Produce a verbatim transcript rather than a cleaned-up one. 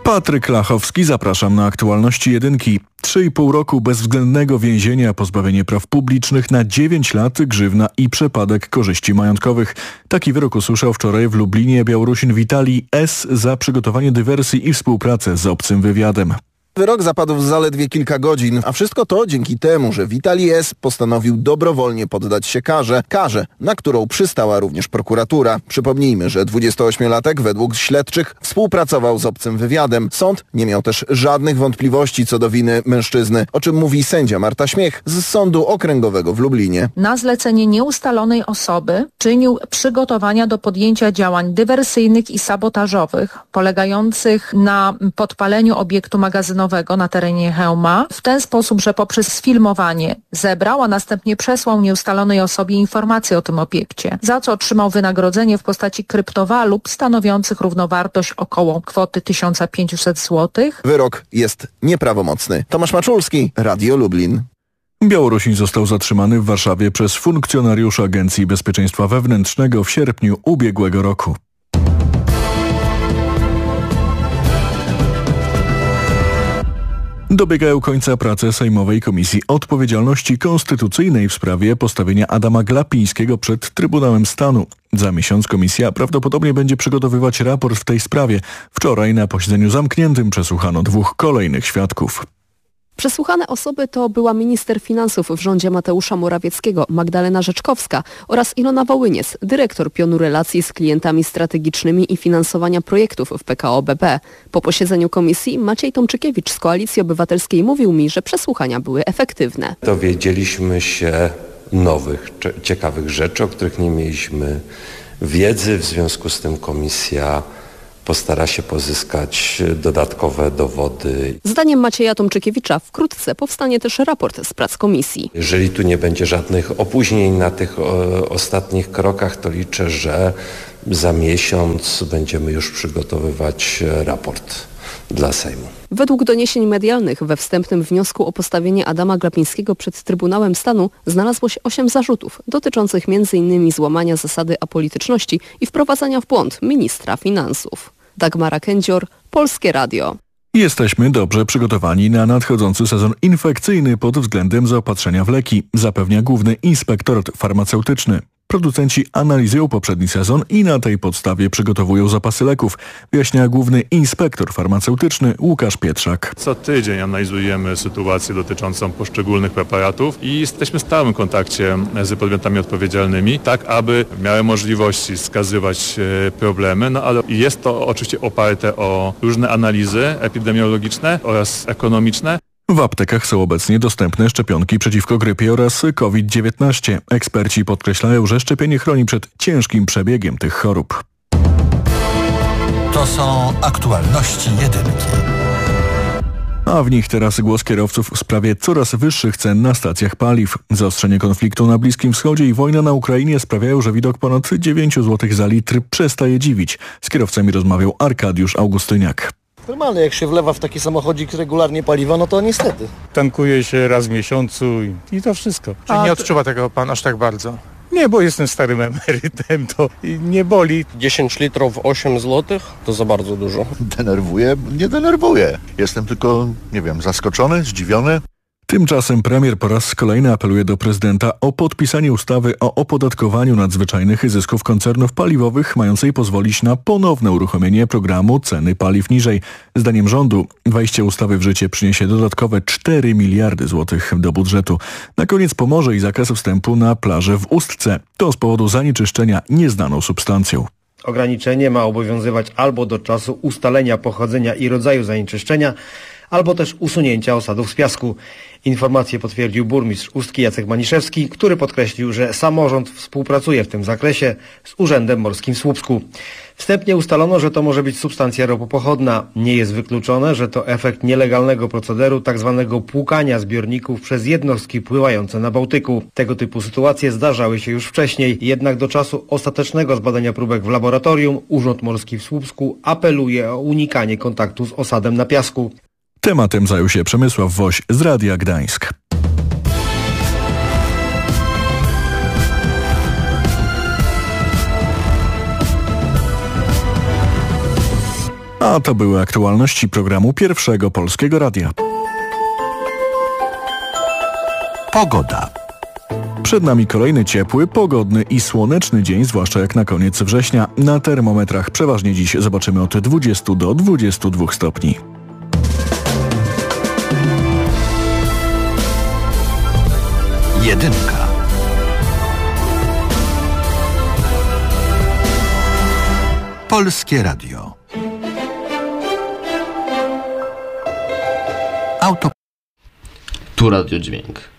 Patryk Lachowski, zapraszam na aktualności jedynki. Trzy i pół roku bezwzględnego więzienia, pozbawienie praw publicznych na dziewięć lat, grzywna i przepadek korzyści majątkowych. Taki wyrok usłyszał wczoraj w Lublinie Białorusin Witalij S. za przygotowanie dywersji i współpracę z obcym wywiadem. Wyrok zapadł w zaledwie kilka godzin, a wszystko to dzięki temu, że Witalij S. postanowił dobrowolnie poddać się karze. Karze, na którą przystała również prokuratura. Przypomnijmy, że dwudziestoośmiolatek według śledczych współpracował z obcym wywiadem. Sąd nie miał też żadnych wątpliwości co do winy mężczyzny, o czym mówi sędzia Marta Śmiech z Sądu Okręgowego w Lublinie. Na zlecenie nieustalonej osoby czynił przygotowania do podjęcia działań dywersyjnych i sabotażowych, polegających na podpaleniu obiektu magazynowego na terenie Chełma w ten sposób, że poprzez sfilmowanie zebrał, a następnie przesłał nieustalonej osobie informacje o tym obiekcie, za co otrzymał wynagrodzenie w postaci kryptowalut stanowiących równowartość około kwoty tysiąc pięćset złotych. Wyrok jest nieprawomocny. Tomasz Maczulski, Radio Lublin. Białorusin został zatrzymany w Warszawie przez funkcjonariuszy Agencji Bezpieczeństwa Wewnętrznego w sierpniu ubiegłego roku. Dobiegają końca prace Sejmowej Komisji Odpowiedzialności Konstytucyjnej w sprawie postawienia Adama Glapińskiego przed Trybunałem Stanu. Za miesiąc komisja prawdopodobnie będzie przygotowywać raport w tej sprawie. Wczoraj na posiedzeniu zamkniętym przesłuchano dwóch kolejnych świadków. Przesłuchane osoby to była minister finansów w rządzie Mateusza Morawieckiego Magdalena Rzeczkowska oraz Ilona Wołyniec, dyrektor pionu relacji z klientami strategicznymi i finansowania projektów w P K O B P. Po posiedzeniu komisji Maciej Tomczykiewicz z Koalicji Obywatelskiej mówił mi, że przesłuchania były efektywne. Dowiedzieliśmy się nowych, ciekawych rzeczy, o których nie mieliśmy wiedzy, w związku z tym komisja postara się pozyskać dodatkowe dowody. Zdaniem Macieja Tomczykiewicza wkrótce powstanie też raport z prac komisji. Jeżeli tu nie będzie żadnych opóźnień na tych o, ostatnich krokach, to liczę, że za miesiąc będziemy już przygotowywać raport dla Sejmu. Według doniesień medialnych we wstępnym wniosku o postawienie Adama Glapińskiego przed Trybunałem Stanu znalazło się osiem zarzutów dotyczących między innymi złamania zasady apolityczności i wprowadzania w błąd ministra finansów. Dagmara Kędzior, Polskie Radio. Jesteśmy dobrze przygotowani na nadchodzący sezon infekcyjny pod względem zaopatrzenia w leki, zapewnia główny inspektor farmaceutyczny. Producenci analizują poprzedni sezon i na tej podstawie przygotowują zapasy leków, wyjaśnia główny inspektor farmaceutyczny Łukasz Pietrzak. Co tydzień analizujemy sytuację dotyczącą poszczególnych preparatów i jesteśmy w stałym kontakcie z podmiotami odpowiedzialnymi, tak aby w miarę możliwości wskazywać problemy, no ale jest to oczywiście oparte o różne analizy epidemiologiczne oraz ekonomiczne. W aptekach są obecnie dostępne szczepionki przeciwko grypie oraz COVID dziewiętnaście. Eksperci podkreślają, że szczepienie chroni przed ciężkim przebiegiem tych chorób. To są aktualności jedynki. A w nich teraz głos kierowców w sprawie coraz wyższych cen na stacjach paliw. Zaostrzenie konfliktu na Bliskim Wschodzie i wojna na Ukrainie sprawiają, że widok ponad dziewięć złotych za litr przestaje dziwić. Z kierowcami rozmawiał Arkadiusz Augustyniak. Normalnie, jak się wlewa w taki samochodzik regularnie paliwa, no to niestety. Tankuje się raz w miesiącu i, i to wszystko. Czy nie odczuwa tego pan aż tak bardzo? Nie, bo jestem starym emerytem, to nie boli. dziesięć litrów osiem złotych to za bardzo dużo. Denerwuje? Nie denerwuje. Jestem tylko, nie wiem, zaskoczony, zdziwiony. Tymczasem premier po raz kolejny apeluje do prezydenta o podpisanie ustawy o opodatkowaniu nadzwyczajnych zysków koncernów paliwowych, mającej pozwolić na ponowne uruchomienie programu ceny paliw niżej. Zdaniem rządu wejście ustawy w życie przyniesie dodatkowe cztery miliardy złotych do budżetu. Na koniec pomoże i zakaz wstępu na plażę w Ustce. To z powodu zanieczyszczenia nieznaną substancją. Ograniczenie ma obowiązywać albo do czasu ustalenia pochodzenia i rodzaju zanieczyszczenia, albo też usunięcia osadów z piasku. Informację potwierdził burmistrz Ustki Jacek Maniszewski, który podkreślił, że samorząd współpracuje w tym zakresie z Urzędem Morskim w Słupsku. Wstępnie ustalono, że to może być substancja ropopochodna. Nie jest wykluczone, że to efekt nielegalnego procederu tzw. płukania zbiorników przez jednostki pływające na Bałtyku. Tego typu sytuacje zdarzały się już wcześniej, jednak do czasu ostatecznego zbadania próbek w laboratorium Urząd Morski w Słupsku apeluje o unikanie kontaktu z osadem na piasku. Tematem zajął się Przemysław Woś z Radia Gdańsk. A to były aktualności programu Pierwszego Polskiego Radia. Pogoda. Przed nami kolejny ciepły, pogodny i słoneczny dzień, zwłaszcza jak na koniec września. Na termometrach przeważnie dziś zobaczymy od dwudziestu do dwudziestu dwóch stopni. Jedynka. Polskie Radio. Auto. Tu Radio Dźwięk.